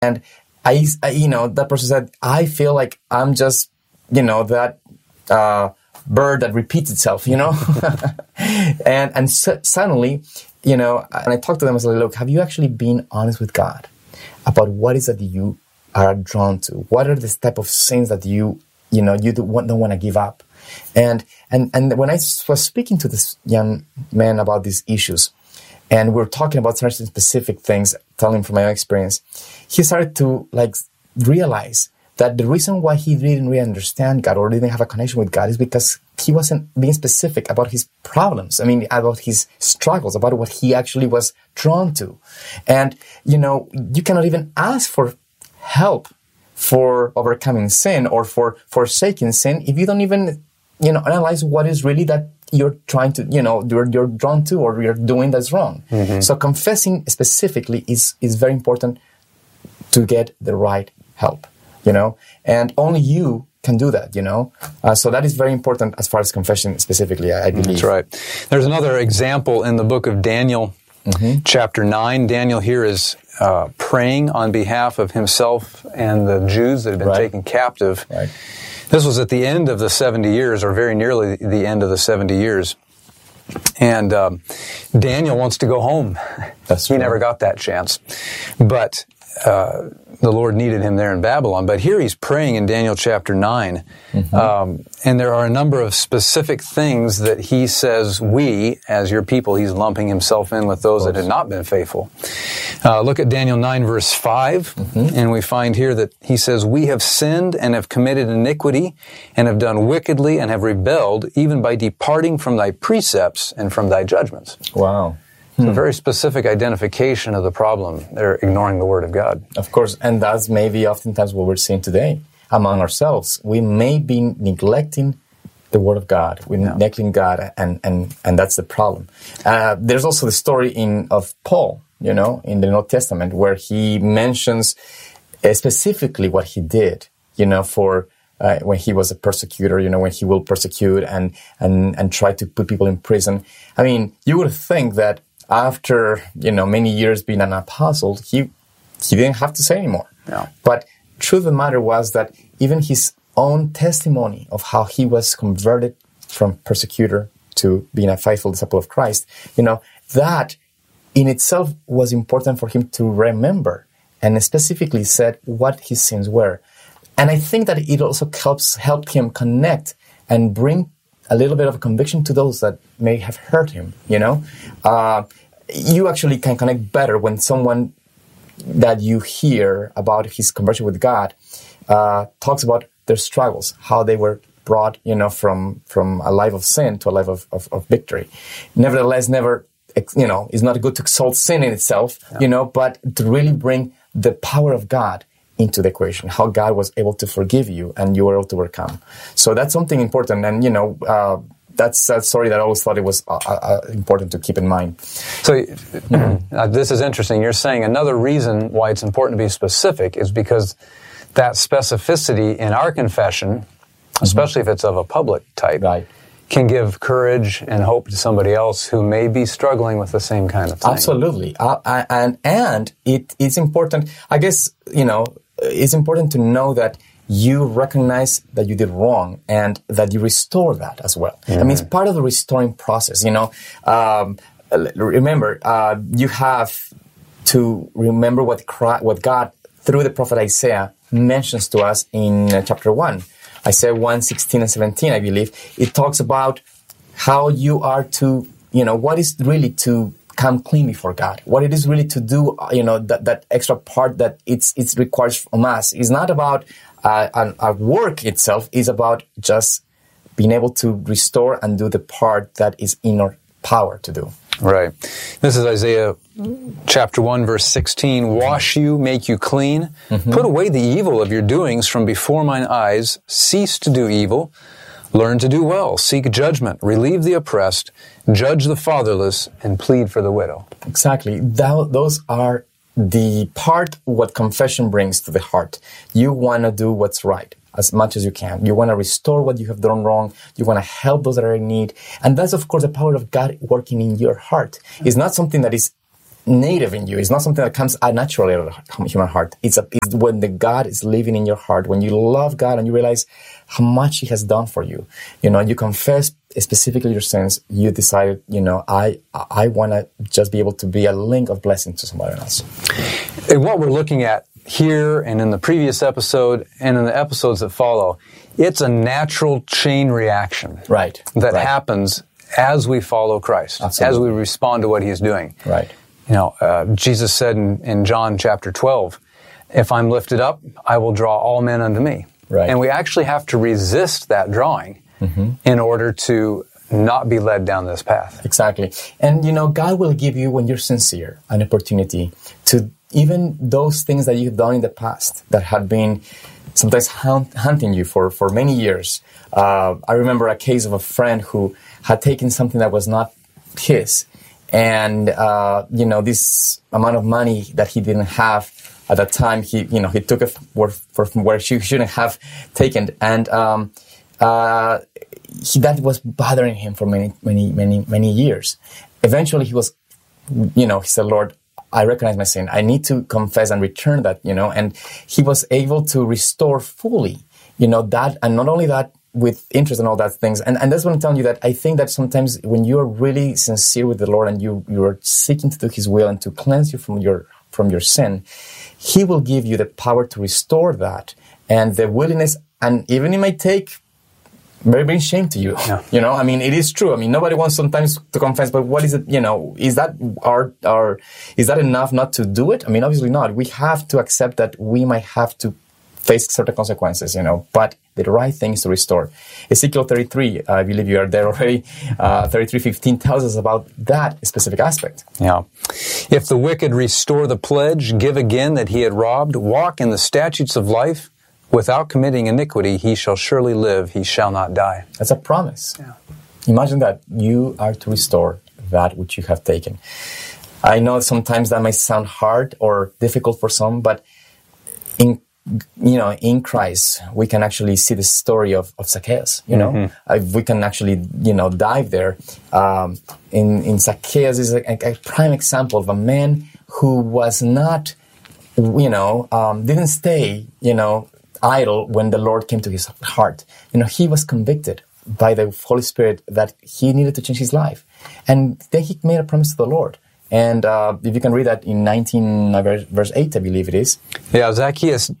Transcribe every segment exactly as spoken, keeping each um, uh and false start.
And I, I, you know, that person said, I feel like I'm just, you know, that uh, bird that repeats itself, you know? and and so, suddenly, you know, and I talked to them, I was like, look, have you actually been honest with God about what is it that you are drawn to? What are the type of sins that you, you know, you don't want, don't want to give up? And, and, and when I was speaking to this young man about these issues, and we were talking about certain specific things, telling him from my own experience, he started to like realize that the reason why he didn't really understand God or didn't have a connection with God is because he wasn't being specific about his problems. I mean, about his struggles, about what he actually was drawn to. And, you know, you cannot even ask for help for overcoming sin or for forsaking sin if you don't even, you know, analyze what is really that you're trying to, you know, you're, you're drawn to or you're doing that's wrong. Mm-hmm. So confessing specifically is, is very important to get the right help, you know, and only you can do that, you know. Uh, so that is very important as far as confession specifically, I, I believe. That's right. There's another example in the book of Daniel, mm-hmm. chapter nine. Daniel here is uh, praying on behalf of himself and the Jews that had been right. taken captive. Right. This was at the end of the seventy years, or very nearly the end of the seventy years. And um, Daniel wants to go home. That's he right. never got that chance. But uh, the Lord needed him there in Babylon. But here he's praying in Daniel chapter nine. Mm-hmm. Um, and there are a number of specific things that he says, we, as your people, he's lumping himself in with those that had not been faithful. Uh, look at Daniel nine, verse five, mm-hmm. and we find here that he says, we have sinned and have committed iniquity and have done wickedly and have rebelled, even by departing from thy precepts and from thy judgments. Wow. It's a very specific identification of the problem. They're ignoring the Word of God. Of course, and that's maybe oftentimes what we're seeing today among ourselves. We may be neglecting the Word of God. We're yeah. neglecting God, and, and, and that's the problem. Uh, there's also the story in of Paul, you know, in the New Testament, where he mentions uh, specifically what he did, you know, for uh, when he was a persecutor, you know, when he will persecute and, and, and try to put people in prison. I mean, you would think that after, you know, many years being an apostle, he he didn't have to say anymore. Yeah. But truth of the matter was that even his own testimony of how he was converted from persecutor to being a faithful disciple of Christ, you know, that in itself was important for him to remember, and specifically said what his sins were. And I think that it also helps helped him connect and bring a little bit of a conviction to those that may have hurt him, you know. Uh, you actually can connect better when someone that you hear about his conversion with God uh, talks about their struggles, how they were brought, you know, from from a life of sin to a life of, of, of victory. Nevertheless, never, you know, it's not good to exalt sin in itself, yeah. you know, but to really bring the power of God into the equation, how God was able to forgive you and you were able to overcome. So that's something important. And, you know, uh, that's a story that I always thought it was uh, uh, important to keep in mind. So mm-hmm. uh, this is interesting. You're saying another reason why it's important to be specific is because that specificity in our confession, especially mm-hmm. if it's of a public type, right. can give courage and hope to somebody else who may be struggling with the same kind of thing. Absolutely. Uh, and and it is important, I guess, you know, it's important to know that you recognize that you did wrong and that you restore that as well. Mm-hmm. I mean, it's part of the restoring process, you know. Um, remember, uh, you have to remember what Christ, what God, through the prophet Isaiah, mentions to us in uh, chapter one. Isaiah one, sixteen and seventeen, I believe. It talks about how you are to, you know, what is really to come clean before God. What it is really to do, you know, that, that extra part that it's it requires from us. It's not about uh, our work itself. It's about just being able to restore and do the part that is in our power to do. Right. This is Isaiah chapter one, verse sixteen. Wash you, make you clean. Mm-hmm. Put away the evil of your doings from before mine eyes. Cease to do evil. Learn to do well. Seek judgment. Relieve the oppressed. Judge the fatherless. And plead for the widow. Exactly. That, those are the part what confession brings to the heart. You want to do what's right as much as you can. You want to restore what you have done wrong. You want to help those that are in need. And that's, of course, the power of God working in your heart. It's not something that is native in you. It's not something that comes naturally out of the human heart. It's, a, it's when the God is living in your heart, when you love God and you realize how much He has done for you. You know, you confess specifically your sins. You decided, you know, I I want to just be able to be a link of blessing to somebody else. And what we're looking at here and in the previous episode and in the episodes that follow, it's a natural chain reaction. Right. That right. happens as we follow Christ, Absolutely. as we respond to what He is doing. Right. You know, uh, Jesus said in, in John chapter twelve, if I'm lifted up, I will draw all men unto me. Right. And we actually have to resist that drawing mm-hmm. in order to not be led down this path. Exactly. And, you know, God will give you, when you're sincere, an opportunity to even those things that you've done in the past that had been sometimes hunt, hunting you for, for many years. Uh, I remember a case of a friend who had taken something that was not his. And, uh, you know, this amount of money that he didn't have at that time, he, you know, he took it for, for, from where she shouldn't have taken. And, um, uh, he, that was bothering him for many, many, many, many years. Eventually he was, you know, he said, Lord, I recognize my sin. I need to confess and return that, you know, and he was able to restore fully, you know, that, and not only that, with interest and all that things. And, and that's what I'm telling you, that I think that sometimes when you're really sincere with the Lord and you, you're seeking to do His will and to cleanse you from your, from your sin, He will give you the power to restore that and the willingness, and even it might take very bring shame to you. Yeah. You know, I mean, it is true. I mean, nobody wants sometimes to confess, but what is it, you know, is that our, our, is that enough not to do it? I mean, obviously not. We have to accept that we might have to face certain consequences, you know, but the right thing is to restore. Ezekiel thirty-three, I believe you are there already, uh, thirty-three fifteen tells us about that specific aspect. Yeah. If the wicked restore the pledge, give again that he had robbed, walk in the statutes of life, without committing iniquity, he shall surely live, he shall not die. That's a promise. Yeah. Imagine that you are to restore that which you have taken. I know sometimes that might sound hard or difficult for some, but in you know, in Christ, we can actually see the story of, of Zacchaeus, you know. Mm-hmm. Uh, we can actually, you know, dive there. Um, in, in Zacchaeus is a, a prime example of a man who was not, you know, um, didn't stay, you know, idle when the Lord came to his heart. You know, he was convicted by the Holy Spirit that he needed to change his life. And then he made a promise to the Lord. And uh, if you can read that in nineteen, uh, verse, verse eight, I believe it is. Yeah, Zacchaeus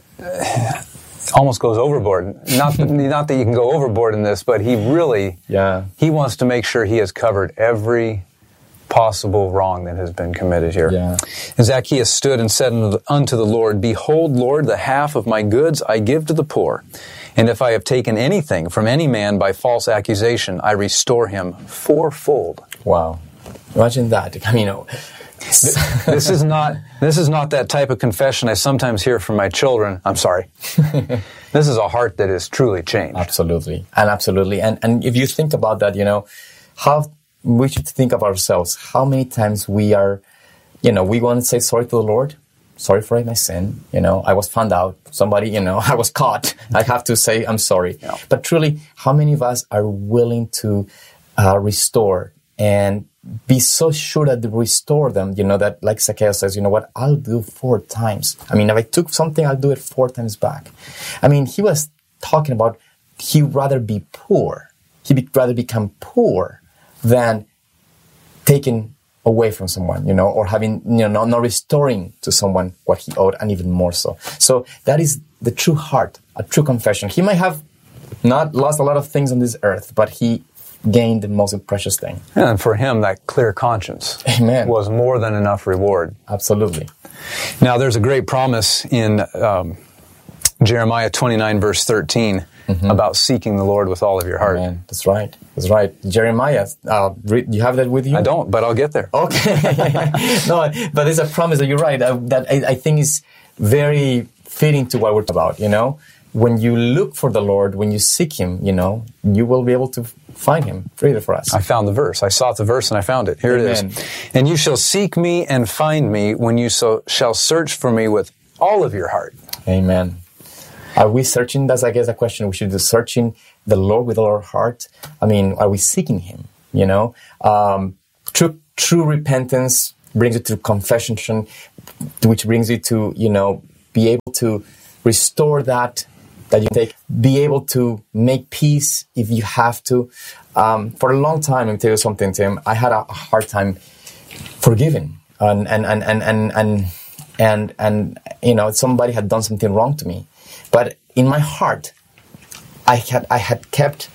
almost goes overboard. Not that, not that you can go overboard in this, but he really, yeah. he wants to make sure he has covered every possible wrong that has been committed here. Yeah. And Zacchaeus stood and said unto the Lord, Behold, Lord, the half of my goods I give to the poor. And if I have taken anything from any man by false accusation, I restore him fourfold. Wow. Imagine that. I mean, you know, this is not this is not that type of confession I sometimes hear from my children. I'm sorry. This is a heart that is truly changed. Absolutely. And absolutely. And and if you think about that, you know, how we should think of ourselves, how many times we are, you know, we want to say sorry to the Lord. Sorry for my sin. You know, I was found out. Somebody, you know, I was caught. I have to say I'm sorry. Yeah. But truly, how many of us are willing to uh, restore and be so sure that they restore them, you know, that like Zacchaeus says, you know what, I'll do four times. I mean, if I took something, I'll do it four times back. I mean, he was talking about he'd rather be poor. He'd rather become poor than taking away from someone, you know, or having, you know, not, not restoring to someone what he owed, and even more so. So that is the true heart, a true confession. He might have not lost a lot of things on this earth, but he gained the most precious thing. And for him, that clear conscience Amen. was more than enough reward. Absolutely. Now, there's a great promise in um, Jeremiah twenty-nine, verse thirteen, mm-hmm. about seeking the Lord with all of your heart. Amen. That's right. That's right. Jeremiah, uh, re- you have that with you? I don't, but I'll get there. Okay. No, but there's a promise that you're right, uh, that I, I think is very fitting to what we're talking about, you know? When you look for the Lord, when you seek Him, you know, you will be able to find Him. Read it for us. I found the verse. I sought the verse and I found it. Here Amen. It is. And you shall seek me and find me when you so shall search for me with all of your heart. Amen. Are we searching? That's, I guess, a question. We should be searching the Lord with all our heart. I mean, are we seeking Him? You know, um, true, true repentance brings you to confession, which brings you to, you know, be able to restore that, that you take, be able to make peace if you have to. Um, for a long time, let me tell you something, Tim, I had a hard time forgiving. And, and, and, and, and, and, and, and, you know, somebody had done something wrong to me. But in my heart, I had, I had kept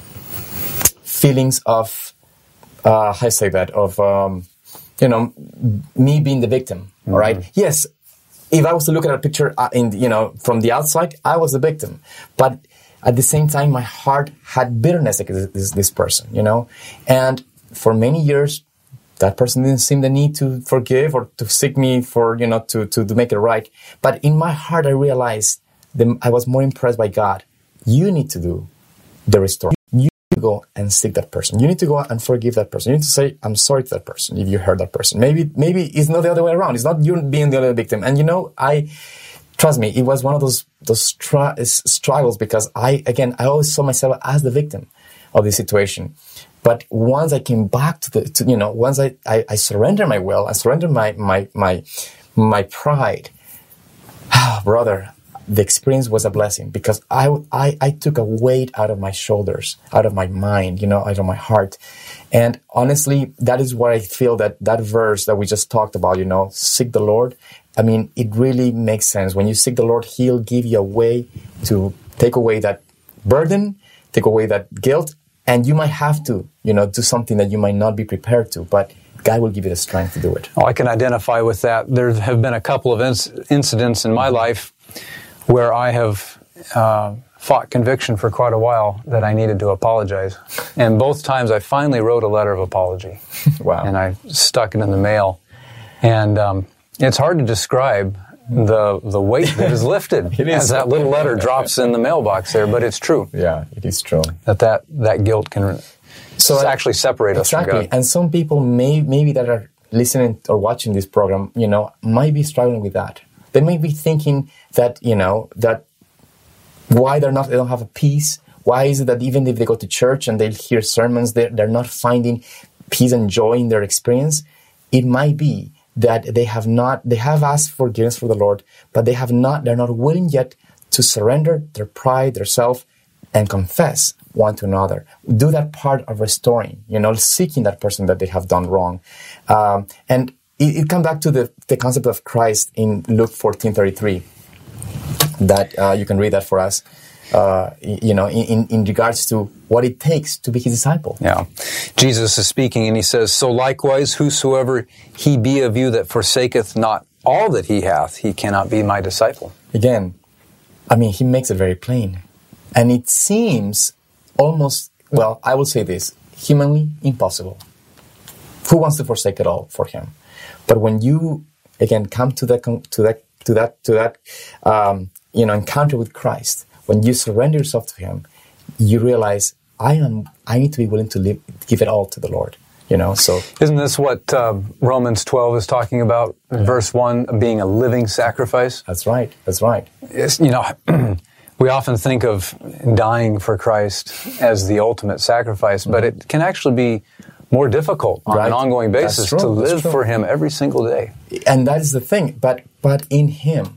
feelings of, uh, how do I say that, of, um, you know, me being the victim, mm-hmm. all right? Yes, if I was to look at a picture, uh, in you know, from the outside, I was the victim. But at the same time, my heart had bitterness against this, this person, you know? And for many years, that person didn't seem the need to forgive or to seek me for, you know, to, to, to make it right. But in my heart, I realized that I was more impressed by God. You need to do the restoration. You need to go and seek that person. You need to go and forgive that person. You need to say, I'm sorry to that person if you hurt that person. Maybe, maybe it's not the other way around. It's not you being the other victim. And you know, I, trust me, it was one of those, those str- struggles because I, again, I always saw myself as the victim of this situation. But once I came back to the, to, you know, once I, I, I surrendered my will, I surrendered my, my, my, my pride, ah, brother, the experience was a blessing because I, I, I took a weight out of my shoulders, out of my mind, you know, out of my heart. And honestly, that is what I feel that that verse that we just talked about, you know, seek the Lord. I mean, it really makes sense. When you seek the Lord, He'll give you a way to take away that burden, take away that guilt. And you might have to, you know, do something that you might not be prepared to, but God will give you the strength to do it. Oh, I can identify with that. There have been a couple of inc- incidents in my life where I have uh, fought conviction for quite a while that I needed to apologize. And both times I finally wrote a letter of apology. Wow. And I stuck it in the mail. And um, it's hard to describe the the weight that is lifted It is. as that little letter drops in the mailbox there, but it's true. Yeah, it is true. That that, that guilt can so s- actually separate us exactly. from God. And some people may maybe that are listening or watching this program, you know, might be struggling with that. They may be thinking that, you know, that why they're not, they don't have a peace. Why is it that even if they go to church and they hear sermons, they're, they're not finding peace and joy in their experience? It might be that they have not, they have asked forgiveness for the Lord, but they have not, they're not willing yet to surrender their pride, their self, and confess one to another. Do that part of restoring, you know, seeking that person that they have done wrong. Um, and it, it comes back to the, the concept of Christ in Luke fourteen thirty-three, that uh, you can read that for us. Uh, you know, in, in regards to what it takes to be His disciple. Yeah. Jesus is speaking and He says, so likewise, whosoever he be of you that forsaketh not all that he hath, he cannot be my disciple. Again, I mean, He makes it very plain. And it seems almost, well, I will say this, humanly impossible. Who wants to forsake it all for Him? But when you, again, come to that, to that, to that, to that, um, you know, encounter with Christ, when you surrender yourself to Him, you realize I am. I need to be willing to live, give it all to the Lord. You know. So isn't this what uh, Romans twelve is talking about? Yeah. Verse one, being a living sacrifice. That's right. That's right. It's, you know, we often think of dying for Christ as the ultimate sacrifice, mm-hmm. but it can actually be more difficult on right. an ongoing basis to live for Him every single day. And that is the thing. But but in Him,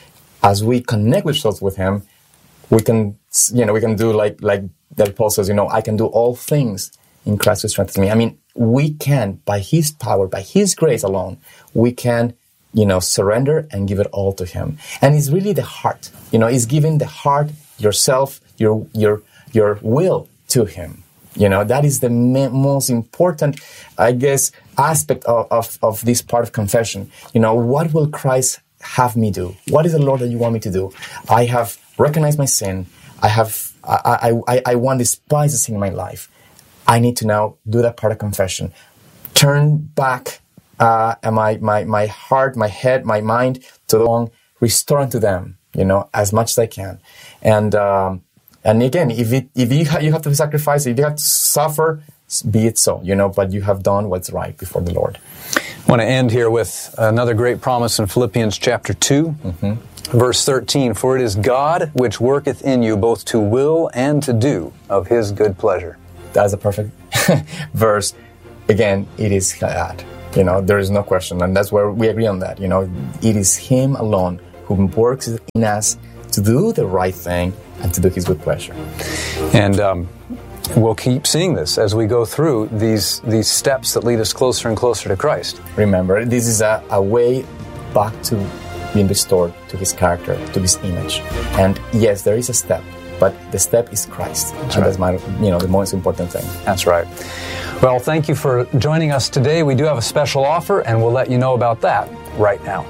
as we connect ourselves with Him, we can, you know, we can do like, like that Paul says, you know, I can do all things in Christ who strengthens me. I mean, we can, by His power, by His grace alone, we can, you know, surrender and give it all to Him. And it's really the heart, you know, it's giving the heart, yourself, your, your, your will to Him. You know, that is the ma- most important, I guess, aspect of, of, of this part of confession. You know, what will Christ have me do? What is the Lord that you want me to do? I have recognized my sin. I have, I, I, I want to despise the sin in my life. I need to now do that part of confession. Turn back uh, my, my, my heart, my head, my mind to the wrong, restore unto them, you know, as much as I can. And, um, and again, if it, if you, ha- you have to sacrifice, if you have to suffer, be it so, you know, but you have done what's right before the Lord. I want to end here with another great promise in Philippians chapter two, mm-hmm. verse thirteen. For it is God which worketh in you both to will and to do of His good pleasure. That's a perfect verse. Again, it is God You know, there is no question, and that's where we agree on that. You know, it is Him alone who works in us to do the right thing and to do His good pleasure. And um, we'll keep seeing this as we go through these these steps that lead us closer and closer to Christ. Remember, this is a, a way back to being restored to His character, to His image. And yes, there is a step, but the step is Christ. That's and right. that's my, you know, the most important thing. That's right. Well, thank you for joining us today. We do have a special offer, and we'll let you know about that right now.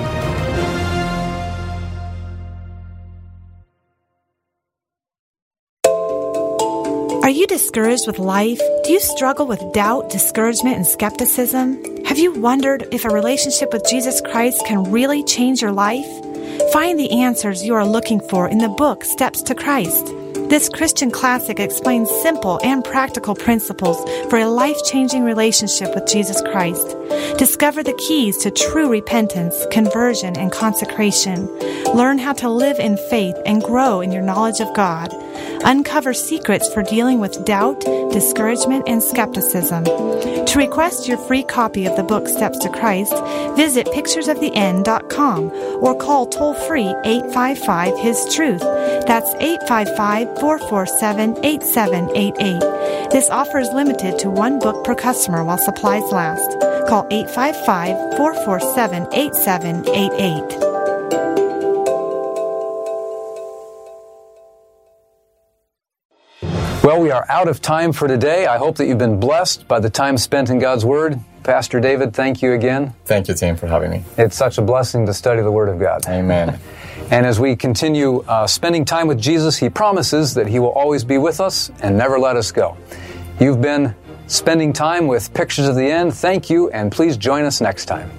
Are you discouraged with life? Do you struggle with doubt, discouragement, and skepticism? Have you wondered if a relationship with Jesus Christ can really change your life? Find the answers you are looking for in the book Steps to Christ. This Christian classic explains simple and practical principles for a life-changing relationship with Jesus Christ. Discover the keys to true repentance, conversion, and consecration. Learn how to live in faith and grow in your knowledge of God. Uncover secrets for dealing with doubt, discouragement, and skepticism. To request your free copy of the book Steps to Christ, visit pictures of the end dot com or call toll-free eight five five, H I S Truth. That's eight five five, four four seven, eight seven eight eight. This offer is limited to one book per customer while supplies last. Call eight five five, four four seven, eight seven eight eight. Well, we are out of time for today. I hope that you've been blessed by the time spent in God's Word. Pastor David, thank you again. Thank you, Tim, for having me. It's such a blessing to study the Word of God. Amen. And as we continue uh, spending time with Jesus, He promises that He will always be with us and never let us go. You've been spending time with Pictures of the End. Thank you, and please join us next time.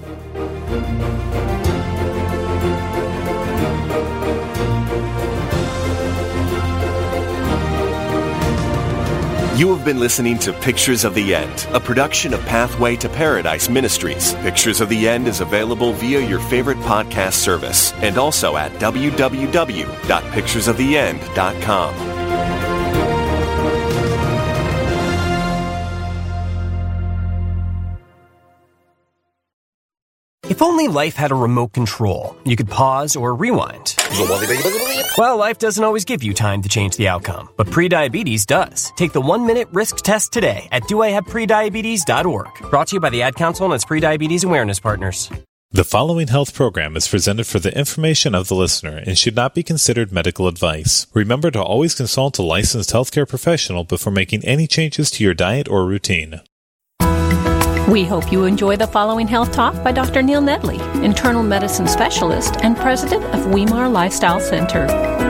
You have been listening to Pictures of the End, a production of Pathway to Paradise Ministries. Pictures of the End is available via your favorite podcast service and also at w w w dot pictures of the end dot com. If only life had a remote control, you could pause or rewind. Well, life doesn't always give you time to change the outcome, but prediabetes does. Take the one-minute risk test today at do I have prediabetes dot org. Brought to you by the Ad Council and its Prediabetes Awareness Partners. The following health program is presented for the information of the listener and should not be considered medical advice. Remember to always consult a licensed healthcare professional before making any changes to your diet or routine. We hope you enjoy the following health talk by Doctor Neil Nedley, internal medicine specialist and president of Weimar Lifestyle Center.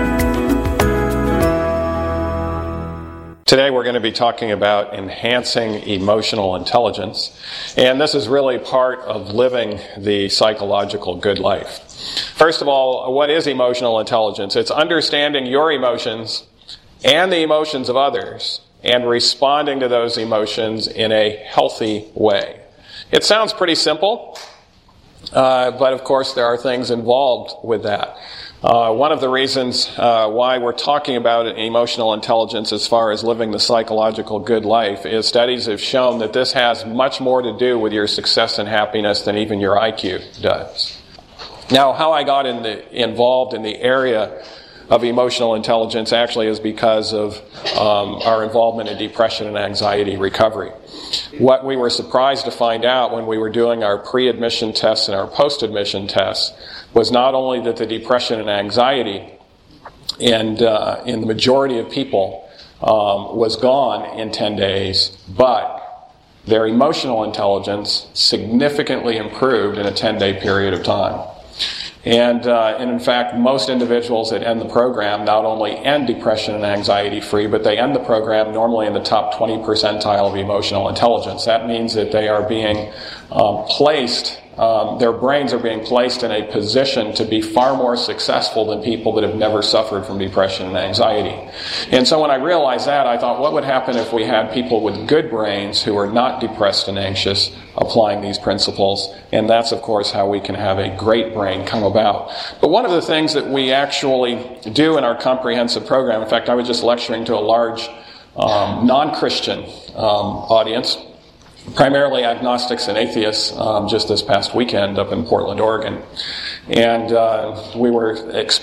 Today we're going to be talking about enhancing emotional intelligence, and this is really part of living the psychological good life. First of all, what is emotional intelligence? It's understanding your emotions and the emotions of others and responding to those emotions in a healthy way. It sounds pretty simple, uh, but of course there are things involved with that. Uh, one of the reasons uh, why we're talking about emotional intelligence as far as living the psychological good life is studies have shown that this has much more to do with your success and happiness than even your I Q does. Now, how I got in the, involved in the area of emotional intelligence actually is because of um, our involvement in depression and anxiety recovery. What we were surprised to find out when we were doing our pre-admission tests and our post-admission tests was not only that the depression and anxiety and uh, in the majority of people um, was gone in ten days, but their emotional intelligence significantly improved in a ten-day period of time. And, uh, and in fact, most individuals that end the program not only end depression and anxiety free, but they end the program normally in the top twenty percentile of emotional intelligence. That means that they are being um, placed, um, their brains are being placed in a position to be far more successful than people that have never suffered from depression and anxiety. And so when I realized that, I thought, what would happen if we had people with good brains who are not depressed and anxious applying these principles? And that's, of course, how we can have a great brain come about. But one of the things that we actually do in our comprehensive program, in fact, I was just lecturing to a large um, non-Christian um, audience, primarily agnostics and atheists um, just this past weekend up in Portland, Oregon. And uh, we were exploring